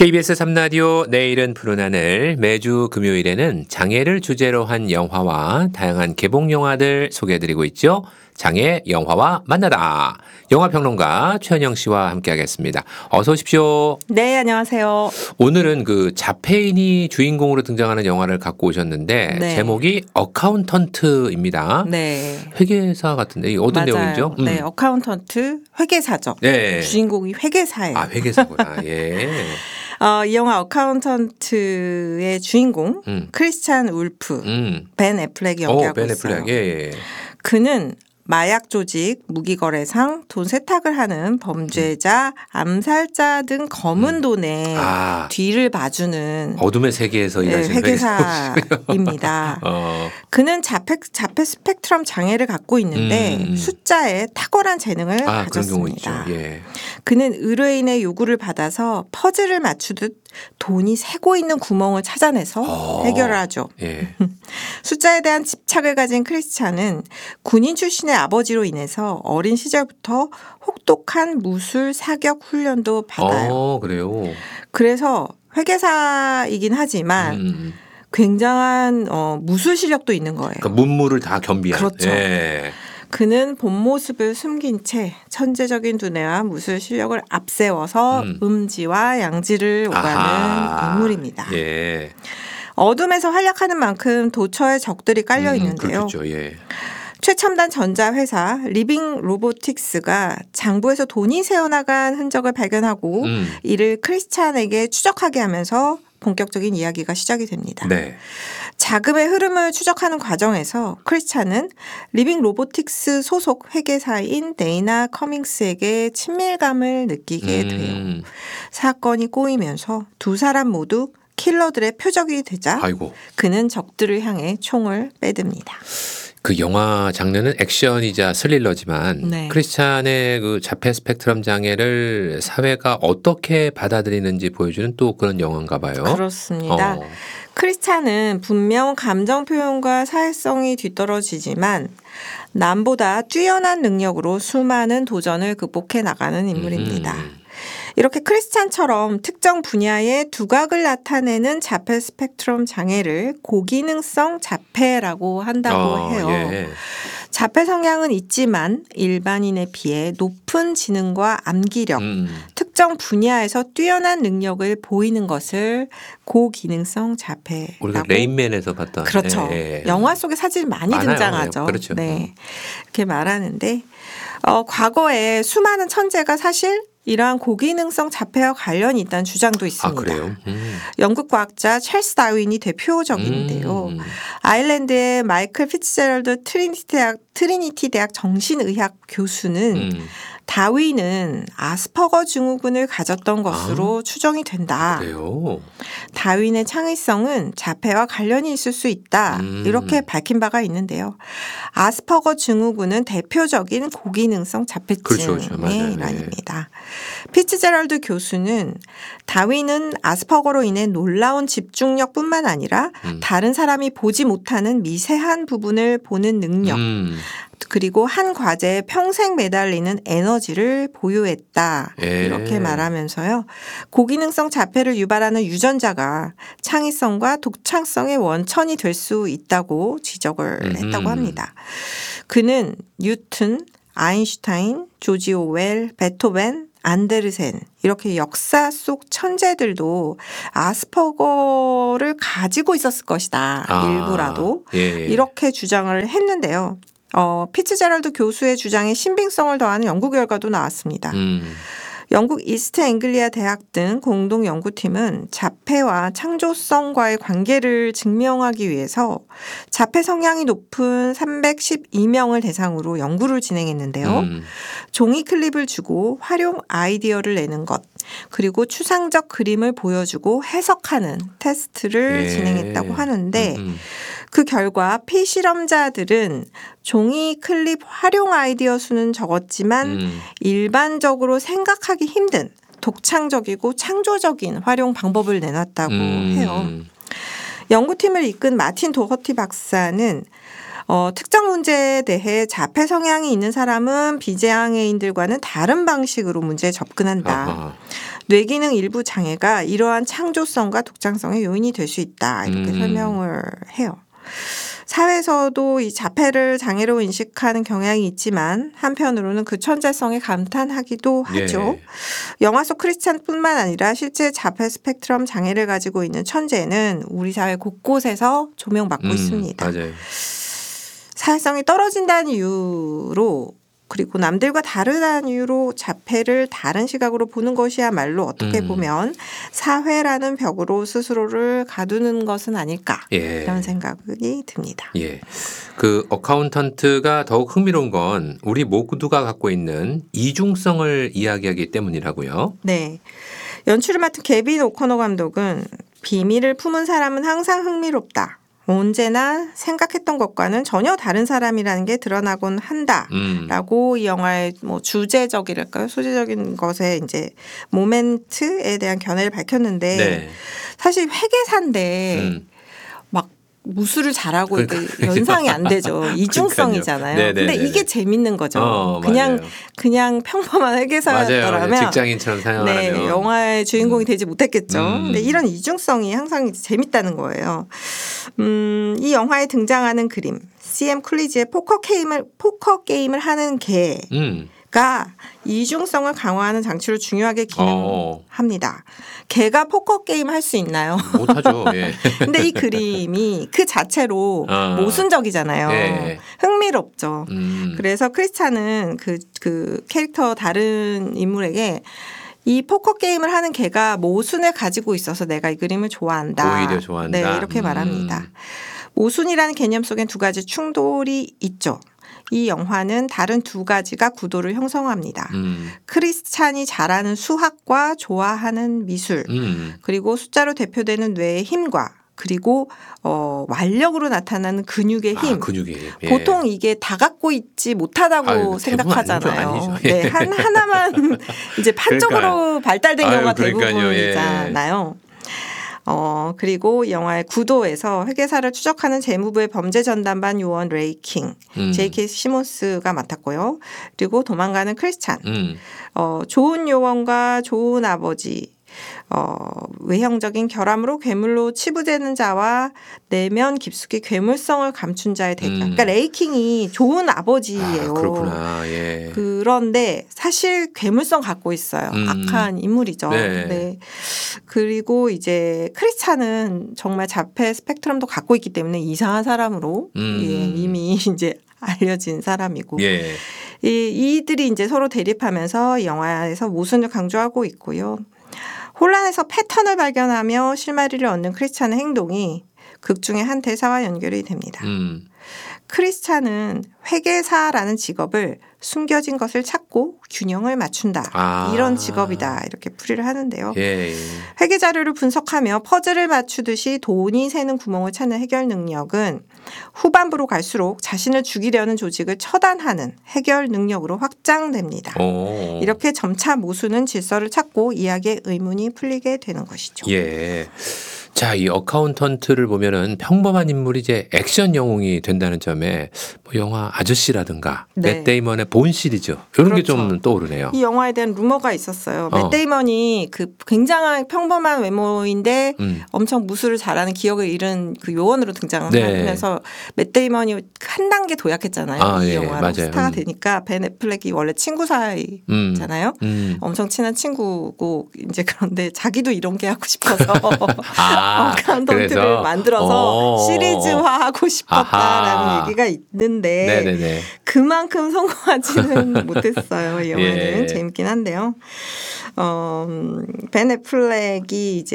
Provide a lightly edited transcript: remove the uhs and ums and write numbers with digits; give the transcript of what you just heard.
KBS 3라디오 내일은 푸른 하늘 매주 금요일에는 장애를 주제로 한 영화와 다양한 개봉 영화들 소개해드리고 있죠. 장애 영화와 만나다. 영화평론가 최현영 씨와 함께하겠습니다. 어서 오십시오. 네, 안녕하세요. 오늘은 그 자폐인이 주인공으로 등장하는 영화를 갖고 오셨는데 네. 제목이 어카운턴트입니다. 네. 회계사 같은데 이게 어떤 맞아요. 내용이죠? 네, 어카운턴트 회계사죠. 네. 주인공이 회계사예요. 아, 회계사구나. 예. 이 영화 어카운턴트의 주인공 크리스찬 울프, 벤 애플렉이 연기하고 벤 있어요. 애플렉. 예. 그는 마약 조직, 무기거래상, 돈 세탁을 하는 범죄자, 암살자 등 검은 돈의 뒤를 봐주는 어둠의 세계에서 일하시는 회계사입니다. 그는 자폐 스펙트럼 장애를 갖고 있는데 숫자에 탁월한 재능을 가졌습니다. 예. 그는 의뢰인의 요구를 받아서 퍼즐을 맞추듯 돈이 새고 있는 구멍을 찾아내서 해결을 하죠. 예. 숫자에 대한 집착을 가진 크리스찬은 군인 출신의 아버지로 인해서 어린 시절부터 혹독한 무술 사격 훈련도 받아요. 그래요? 그래서 회계사이긴 하지만 굉장한 무술 실력도 있는 거예요. 그러니까 문무를 다 겸비한. 그렇죠. 예. 그는 본 모습을 숨긴 채 천재적인 두뇌와 무술 실력을 앞세워서 음지와 양지를 오가는 인물입니다. 예. 어둠에서 활약하는 만큼 도처에 적들이 깔려 있는데요. 그렇죠. 예. 최첨단 전자회사 리빙 로보틱스가 장부에서 돈이 새어나간 흔적을 발견하고 이를 크리스찬에게 추적하게 하면서 본격적인 이야기가 시작이 됩니다. 네. 자금의 흐름을 추적하는 과정에서 크리스찬은 리빙 로보틱스 소속 회계사인 데이나 커밍스에게 친밀감을 느끼게 돼요. 사건이 꼬이면서 두 사람 모두 킬러들의 표적이 되자 그는 적들을 향해 총을 빼듭니다. 그 영화 장르는 액션이자 스릴러지만 네. 크리스찬의 그 자폐 스펙트럼 장애를 사회가 어떻게 받아들이는지 보여주는 또 그런 영화인가 봐요. 그렇습니다. 크리스찬은 분명 감정 표현과 사회성이 뒤떨어지지만 남보다 뛰어난 능력으로 수많은 도전을 극복해 나가는 인물입니다. 이렇게 크리스찬처럼 특정 분야의 두각을 나타내는 자폐 스펙트럼 장애를 고기능성 자폐라고 한다고 해요. 예. 자폐 성향은 있지만 일반인에 비해 높은 지능과 암기력, 특정 분야에서 뛰어난 능력을 보이는 것을 고기능성 자폐라고. 우리가 레인맨에서 봤던. 그렇죠. 예. 영화 속에 사진 많이 많아요. 등장하죠. 그렇죠. 네, 이렇게 말하는데 과거에 수많은 천재가 사실 이러한 고기능성 자폐와 관련이 있다는 주장도 있습니다. 그래요? 영국 과학자 찰스 다윈이 대표적인데요. 아일랜드의 마이클 피츠제럴드 트리니티 대학 정신의학 교수는 다윈은 아스퍼거 증후군을 가졌던 것으로 추정이 된다. 그래요? 다윈의 창의성은 자폐와 관련이 있을 수 있다. 이렇게 밝힌 바가 있는데요. 아스퍼거 증후군은 대표적인 고기능성 자폐증의 일환입니다. 피츠제럴드 교수는 다윈은 아스퍼거로 인해 놀라운 집중력뿐만 아니라 다른 사람이 보지 못하는 미세한 부분을 보는 능력 그리고 한 과제에 평생 매달리는 에너지를 보유했다. 이렇게 말하면서요. 고기능성 자폐를 유발하는 유전자가 창의성과 독창성의 원천이 될 수 있다고 지적을 했다고 합니다. 그는 뉴튼, 아인슈타인, 조지 오웰, 베토벤, 안데르센 이렇게 역사 속 천재들도 아스퍼거를 가지고 있었을 것이다. 일부라도 이렇게 주장을 했는데요. 피츠제럴드 교수의 주장에 신빙성을 더하는 연구 결과도 나왔습니다. 영국 이스트 앵글리아 대학 등 공동 연구팀은 자폐와 창조성과의 관계를 증명하기 위해서 자폐 성향이 높은 312명을 대상으로 연구를 진행했는데요. 종이 클립을 주고 활용 아이디어를 내는 것 그리고 추상적 그림을 보여주고 해석하는 테스트를 진행했다고 하는데 그 결과 피실험자들은 종이 클립 활용 아이디어 수는 적었지만 일반적으로 생각하기 힘든 독창적이고 창조적인 활용 방법을 내놨다고 해요. 연구팀을 이끈 마틴 도허티 박사는 특정 문제에 대해 자폐 성향이 있는 사람은 비장애인들과는 다른 방식으로 문제에 접근한다. 뇌기능 일부 장애가 이러한 창조성과 독창성의 요인이 될 수 있다. 이렇게 설명을 해요. 사회에서도 이 자폐를 장애로 인식하는 경향이 있지만 한편으로는 그 천재성에 감탄하기도 하죠. 예. 영화 속 크리스찬뿐만 아니라 실제 자폐 스펙트럼 장애를 가지고 있는 천재는 우리 사회 곳곳에서 조명받고 있습니다. 맞아요. 사회성이 떨어진다는 이유로 그리고 남들과 다르다는 이유로 자폐를 다른 시각으로 보는 것이야말로 어떻게 보면 사회라는 벽으로 스스로를 가두는 것은 아닐까 예. 이런 생각이 듭니다. 예. 그 어카운턴트가 더욱 흥미로운 건 우리 모두가 갖고 있는 이중성을 이야기하기 때문이라고요. 네. 연출을 맡은 개빈 오코너 감독은 비밀을 품은 사람은 항상 흥미롭다. 언제나 생각했던 것과는 전혀 다른 사람이라는 게 드러나곤 한다라고 이 영화의 뭐 주제적이랄까요, 소재적인 것에 이제 모멘트에 대한 견해를 밝혔는데 네. 사실 회계사인데 막 무술을 잘하고 이게 연상이 안 되죠. 이중성이잖아요. 네네네네. 근데 이게 재밌는 거죠. 그냥 평범한 회계사였더라면 맞아요. 직장인처럼 생각을 네, 하면 영화의 주인공이 되지 못했겠죠. 근데 이런 이중성이 항상 재밌다는 거예요. 이 영화에 등장하는 그림, CM 쿨리지의 포커 게임을 하는 개가 이중성을 강화하는 장치로 중요하게 기능합니다. 개가 포커 게임 할 수 있나요? 못하죠. 예. 근데 이 그림이 그 자체로 모순적이잖아요. 예. 흥미롭죠. 그래서 크리스찬은 그 캐릭터 다른 인물에게 이 포커 게임을 하는 개가 모순을 가지고 있어서 내가 이 그림을 좋아한다. 오히려 좋아한다. 네, 이렇게 말합니다. 모순이라는 개념 속엔 두 가지 충돌이 있죠. 이 영화는 다른 두 가지가 구도를 형성합니다. 크리스찬이 잘하는 수학과 좋아하는 미술, 그리고 숫자로 대표되는 뇌의 힘과 그리고 완력으로 나타나는 근육의 힘. 근육의 힘. 예. 보통 이게 다 갖고 있지 못하다고 생각하잖아요. 아니죠. 네, 하나만 이제 판적으로 발달된 경우가 대부분이잖아요. 그리고 영화의 구도에서 회계사를 추적하는 재무부의 범죄 전담반 요원 레이킹, J.K. 시몬스가 맡았고요. 그리고 도망가는 크리스찬, 좋은 요원과 좋은 아버지, 외형적인 결함으로 괴물로 치부되는 자와 내면 깊숙이 괴물성을 감춘 자의 대결. 그러니까 레이킹이 좋은 아버지예요. 그렇구나. 예. 그런데 사실 괴물성 갖고 있어요. 악한 인물이죠. 네. 네. 그리고 이제 크리스찬은 정말 자폐 스펙트럼도 갖고 있기 때문에 이상한 사람으로 이미 이제 알려진 사람이고. 예. 이들이 이제 서로 대립하면서 영화에서 모순을 강조하고 있고요. 혼란에서 패턴을 발견하며 실마리를 얻는 크리스찬의 행동이 극 중의 한 대사와 연결이 됩니다. 크리스찬은 회계사라는 직업을 숨겨진 것을 찾고 균형을 맞춘다. 이런 직업이다. 이렇게 풀이를 하는데요. 예. 회계 자료를 분석하며 퍼즐을 맞추듯이 돈이 새는 구멍을 찾는 해결 능력은 후반부로 갈수록 자신을 죽이려는 조직을 처단하는 해결 능력으로 확장됩니다. 이렇게 점차 모순은 질서를 찾고 이야기의 의문이 풀리게 되는 것이죠. 예. 자, 이 어카운턴트를 보면은 평범한 인물이 이제 액션 영웅이 된다는 점에 뭐 영화 아저씨라든가 맷 데이먼의 본 시리즈 이런 게 좀 떠오르네요. 이 영화에 대한 루머가 있었어요. 맷 데이먼이 그 굉장한 평범한 외모인데 엄청 무술을 잘하는 기억을 잃은 그 요원으로 등장하면서 맷 데이먼이 한 단계 도약했잖아요. 이 영화로 맞아요. 스타가 되니까 벤 애플렉이 원래 친구 사이잖아요. 엄청 친한 친구고 이제 그런데 자기도 이런 게 하고 싶어서 어카운턴트를 만들어서 시리즈화하고 싶었다라는 얘기가 있는데 네네네. 그만큼 성공하지는 못했어요. 이 영화는 재밌긴 한데요. 벤 애플렉이 이제